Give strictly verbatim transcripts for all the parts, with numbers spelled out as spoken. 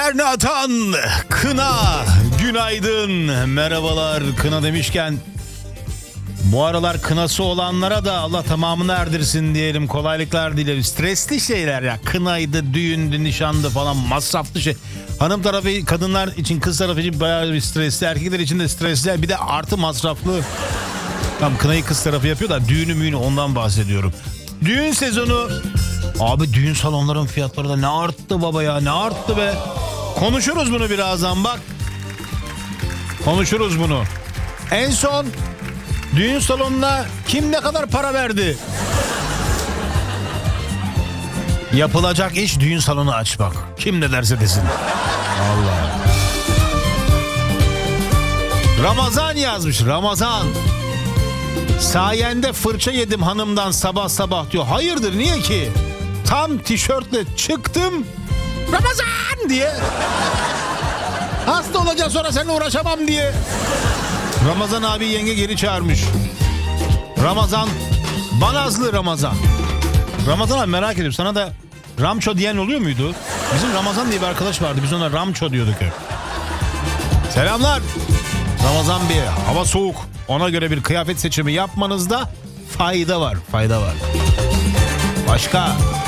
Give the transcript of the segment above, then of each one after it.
Haberlerini atan Kına. Günaydın. Merhabalar. Kına demişken bu aralar kınası olanlara da Allah tamamını erdirsin diyelim. Kolaylıklar dileriz. Stresli şeyler ya. Kınaydı, düğündü, nişandı falan, masraflı şey. Hanım tarafı, kadınlar için, kız tarafı için bayağı bir stresli. Erkekler için de stresli. Bir de artı masraflı. Tam kınayı kız tarafı yapıyor da düğünü müğünü ondan bahsediyorum. Düğün sezonu. Abi düğün salonların fiyatları da ne arttı baba ya, ne arttı be. Konuşuruz bunu birazdan bak. Konuşuruz bunu. En son düğün salonuna kim ne kadar para verdi? Yapılacak iş düğün salonu açmak. Kim ne derse desin. Allah. Ramazan yazmış, Ramazan. Sayende fırça yedim hanımdan sabah sabah diyor. Hayırdır, niye ki? Tam tişörtle çıktım Ramazan diye. Hasta olacağız sonra seninle uğraşamam diye. Ramazan abi yenge geri çağırmış. Ramazan, Banazlı Ramazan. Ramazan abi merak ediyorum, sana da Ramço diyen oluyor muydu? Bizim Ramazan diye bir arkadaş vardı, biz ona Ramço diyorduk hep. Selamlar. Ramazan Bey, hava soğuk. Ona göre bir kıyafet seçimi yapmanızda fayda var, fayda var. Başka?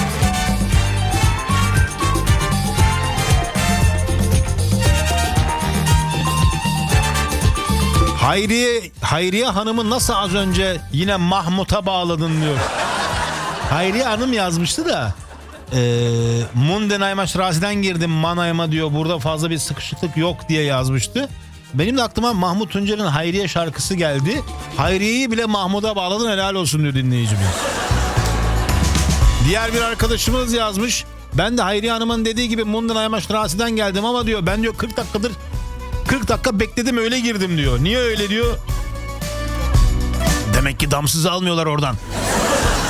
Hayriye, Hayriye Hanım'ı nasıl az önce yine Mahmut'a bağladın diyor. Hayriye Hanım yazmıştı da e, Mundenayma Straße'den girdim Manayma diyor. Burada fazla bir sıkışıklık yok diye yazmıştı. Benim de aklıma Mahmut Tuncer'in Hayriye şarkısı geldi. Hayriye'yi bile Mahmut'a bağladın, helal olsun diyor dinleyicimiz. Diğer bir arkadaşımız yazmış. Ben de Hayriye Hanım'ın dediği gibi Mundenayma Straße'den geldim ama diyor ben diyor kırk dakikadır kırk dakika bekledim öyle girdim diyor. Niye öyle diyor? Demek ki damsız almıyorlar oradan.